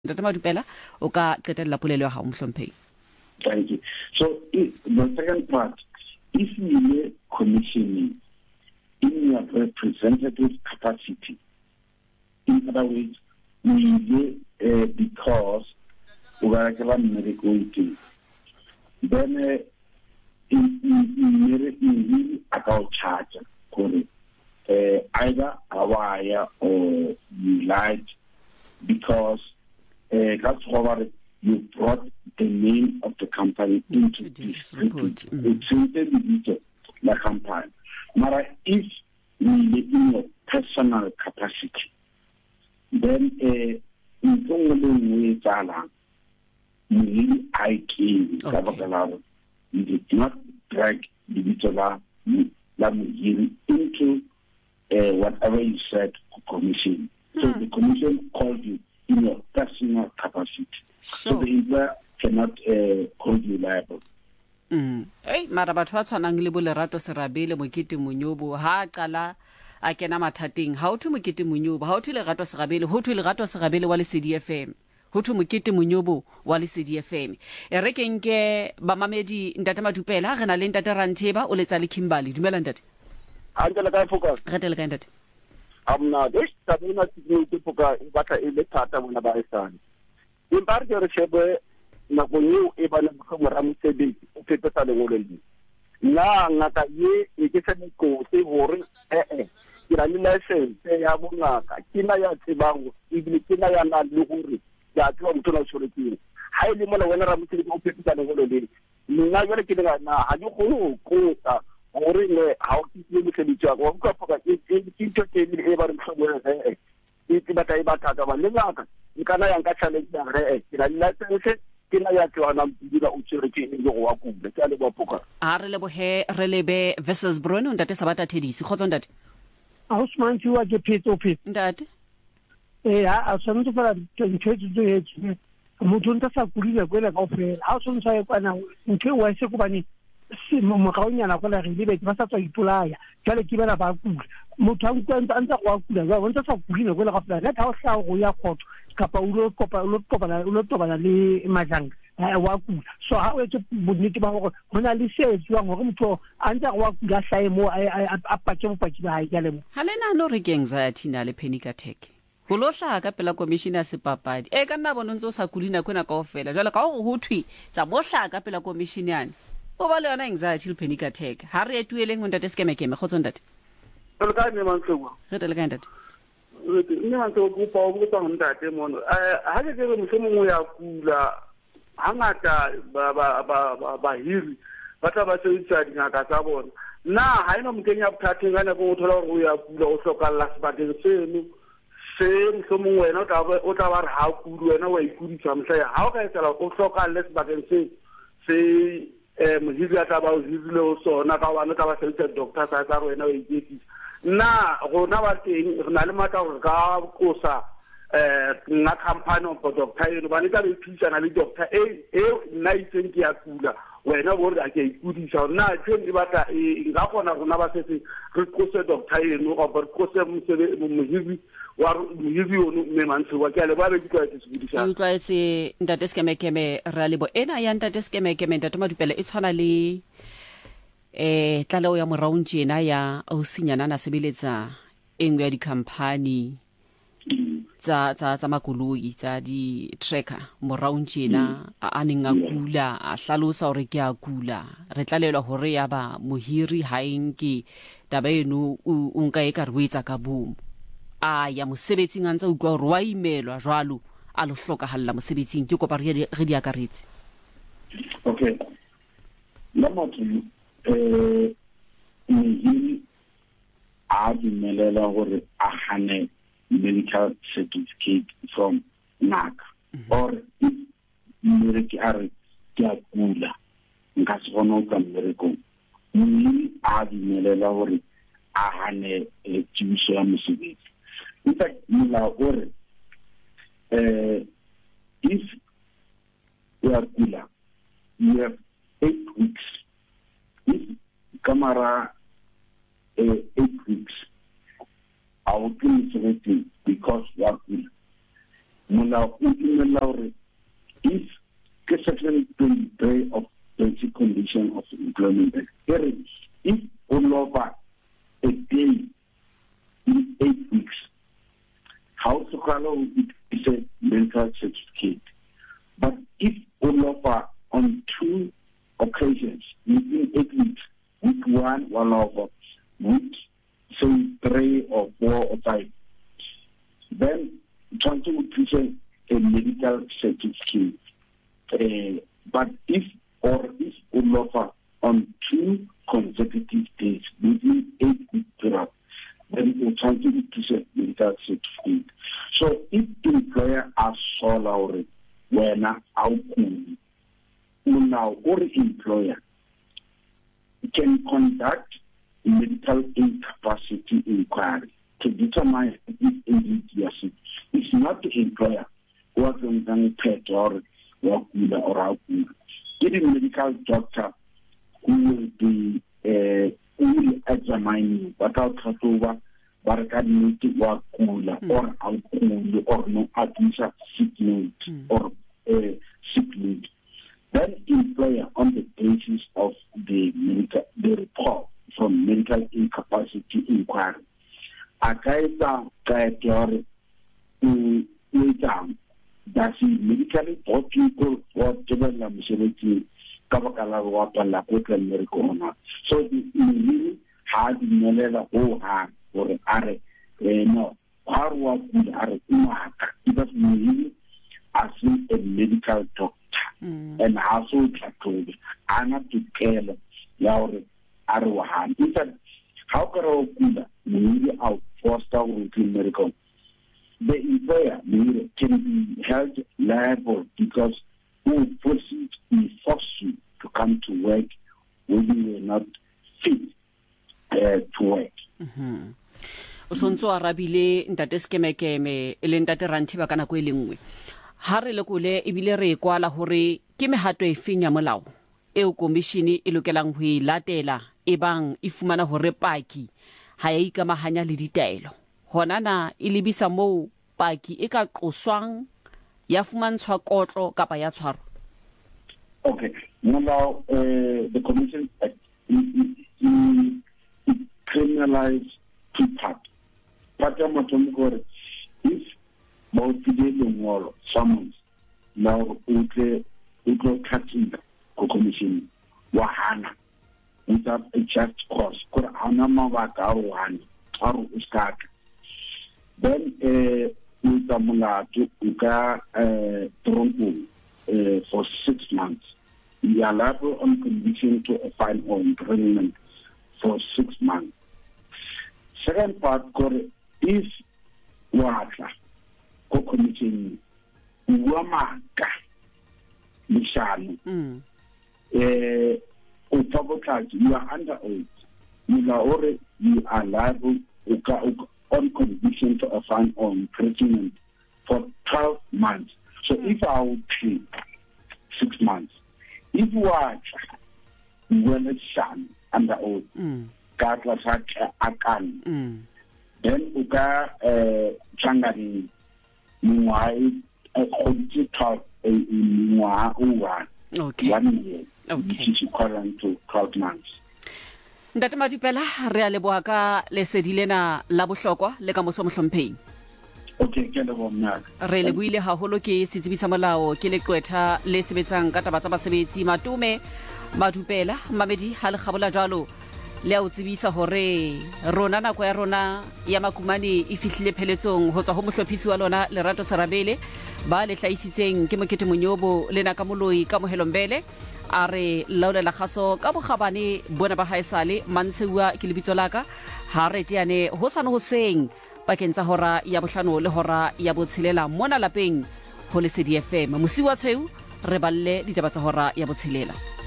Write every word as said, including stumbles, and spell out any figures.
Ntate Madupela o ka qetella polelo ya hao Mhlompheng. Thank you. So if, the second part, if you commissioning in your representative capacity, in other words, we uh, because we are medical then uh, in in about charge correct. Uh, either a wire or light because uh, that's how you brought the name of the company into this report. It's simply the company. But if we in your personal capacity, then in only way we I came we did not drag the Vitola into uh, whatever you said commission. So mm. the commission called you in your personal capacity. Sure. So the employer cannot uh, hold you liable. Mm. Hey, mara batho ba tshwanang le Bolerato Serabele Mokete Monyobo ha qala a kena mathateng ha o thu Mokete Monyobo ha o thu Lerato Serabele ho thu Lerato Serabele wa le C D F M ho thu Mokete Monyobo wa le C D F M e re ke nke ba mamedi Ntate Madupela re na le Ntate Rantheba o letsa le Kimberley dumela ntate Angela ka foka re tele ka ntate amna des tabuna tsi foka batla e le thata bona ba isana impar ke re shebe na go new e bana go mo ramsebe o fetsa le ngolo le na ngaka ye e ke se ko se hore eh eh ke ra le license ya bona ka kina ya tsebang e bile kina ya na le gore ya tlo motho la tshoretseng ha ile mona wena ramsebe o fetsa le ngolo le nna jole ke le na ha di go go ta gore le ha o tsile mo tsheditsa go ka foka e e tito ke le e ba re mhlomong eh e ke batla e batla ba le ngaka nkana ya nka challenge ya re ke la license ke na ya tswana dira o tsere ke le go wa kule ke le ba poka a re le bohe re lebe versus Bruno Ntate Sabata Thedisi khotso ntate Ausman tshwa ke phetso phetso ntate eh a tshwanetse fela ntshwetso tse etse motho nta sa kulile kwela kaofela a tshwanetse ya kwana ntwe wa se kubani se mo gaonyana kwa la re le ba sa tswa itolaya jale ke bana ba kula motho a nkwanta ntse go kula ba bontsha sa kulile kwela kaofela le tha o hla go ya khotho kapa o lo kopa o lo kopana o lo tobana le majang wa kula so ha o etse bonnete ba gore hona le se etswang gore motho a ntse go kula hlae mo a patse mo patse ba ha le mo ha le na no re ke anxiety na le panic attack go lo hla ka pela commissioner sepapadi e ka nna bona ntse o sa kulina kwena kaofela jwale ka go go thwi tsa mo hla ka pela commissioner o ba le yona anxiety le panic attack ha re etueleng Ntate Skemekeme khotso ntate le ka ne mantsewa re tele ka ntate nna ntse go pa o botsa ntate mono ha ke ke mosemo ya kula hangata ba ba ba ba hiri ba tla ba tsetsa dingaka tsa bona na ha ina mokenya bothateng ana go thola go ya kula o hlokalla sebakeng seno se mosemo wena o tla o tla ba re ha kudu wena wa ikudisa mhla ha o ka etsa o hlokalle sebakeng se se eh mohiri a tla ba o hirile o sona ka bana ka ba tsetsa doctor sa tsa wena o iketisa na gona ba teng re na le matla gore ka kosa eh na company of doctor eno ba ne ka re thusa na le doctor e e nna itseng ke ya kula wena bo re a ke ikudisa na tsheng e batla e ga gona gona ba setse re kose doctor eno go ba kose mosebe mohiri wa mohiri ono me mantse wa ke le ba re ditwa tse sebedisa o tlwaetse Ntate Skemekeme ra lebo ena ya Ntate Skemekeme Ntate Madupela e tshwana le eh tlaleo ya moraunti ena ya o sinyana na sebeletsa engwe ya di company tsa tsa tsa makoloi tsa di tracker moraunti ena a neng a kula a hlalosa hore ke a kula re tlalelwa hore ya ba mohiri haenke taba eno o nka e ka re wetsa ka bomo a ya mosebetsing a ntse o kwa rwa imelwa jwalo a lo hloka halla mosebetsing ke kopa re di akaretse okay number two eh mohiri a dumelela gore a hane medical certificate from N A C or mereki a re ke a kula nka se gona o ka mmereko mohiri a dumelela gore a hane tšibišo ya mosebetsi in fact molao gore uh, if you are kula you have eight weeks if kamara uh, eight weeks I will kill because you are kula molao o dumella hore if ke section twenty-three of basic condition of employment act here if o lofa a day in eight weeks how to follow it is a mental certificate. But if o lofa on two occasions within eight weeks, week one one over, week say three or four or five, then transfer would present a medical certificate. Uh, but if or if o lofa on two consecutive days within eight week period, then o transfer would present medical certificate. So if the employer asks already when outcome, now or employer can conduct medical incapacity inquiry to determine if indeed yes, it's not the employer who is going to pay or work or out. It is medical doctor who will be uh, who will examine you without over barakadimiti wa kula or alcohol or no abuse sick note or uh, sick leave. Then employer on the basis of the medical the report from medical incapacity inquiry. Akaita kaeteore to wait that is medically or people or tebela msheleti kabakala wapa la kweka merikona. So the really hard melela o ha or are eh, no harwa good are umaka because really as a medical doctor mm. and also told ana to care yaure arwa han in fact how karo kula really out foster routine medical the employer can be held liable because who forces he forced you to come to work when you were not fit uh, to work. Mhm. O sontso arabile ntate skemekeme ele ntate ranthiba kana go elengwe ha re le kole ebile re kwala hore ke mehato e fenya molao e o commission e lokelang ho ilatela e bang e fumana hore paki ha ya ikamahanya le ditaelo hona na e lebisa mo paki e ka qoswang ya fumantshwa kotlo kapa ya tshwaro. Okay, now uh, the commission uh, it, it, it, it criminalize two parts. Part of the if both the wall summons now okay okay cutting the commission wahana without a just cause kora ana mabaka wahana aru start then uh utamulato uka uh trompo uh, for six months. We are liable on condition to a fine or imprisonment for six months. Second part, if waka ko commission uamaka lishano eh utabokaji you are under oath you are already you are liable uka, uka, on condition to a fine or imprisonment for twelve months. So mm. if I would pay six months, if you are when it's done under oath, God was a can, then uka changani muai a quality talk in mua uwa one year, which is equivalent to twelve months. Ndate Madupela re a leboha ka lesedilena la bohlokwa le ka moso mohlompheng. Okay, ke le bona. Re le buile haholo ke setsibisa molao ke leqwetha le sebetsang ka taba tsa basebetsi Matume Madupela mamedi ha le kgabola jalo le a utsibisa hore rona nako ya rona ya makumane e fihlile pheletsong ho tswa ho mohlophisi wa lona Lerato Sarabele ba le hlaisitseng ke Mokete Monyobo le na ka moloi ka Mohelombele are laolela khaso ka bogabane bona ba haesale mantshewa ke lebitso laka ha re tiane ho sana ho seng pakeng tsa hora ya bohlano le hora ya botshelela mona lapeng ho Lesedi F M Musiwa tshweu re balle ditaba tsa hora ya botshelela.